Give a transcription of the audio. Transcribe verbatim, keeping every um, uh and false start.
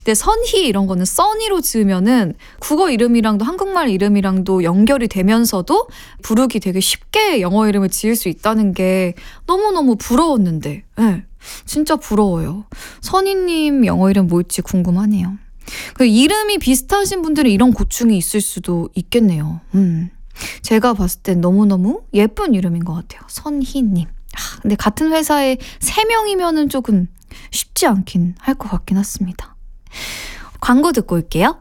근데 선희 이런 거는 써니로 지으면은 국어 이름이랑도 한국말 이름이랑도 연결이 되면서도 부르기 되게 쉽게 영어 이름을 지을 수 있다는 게 너무너무 부러웠는데 네, 진짜 부러워요. 선희님 영어 이름 뭘지 궁금하네요. 그 이름이 비슷하신 분들은 이런 고충이 있을 수도 있겠네요. 음, 제가 봤을 땐 너무너무 예쁜 이름인 것 같아요. 선희님. 아, 근데 같은 회사에 세 명이면은 조금 쉽지 않긴 할 것 같긴 했습니다. 광고 듣고 올게요.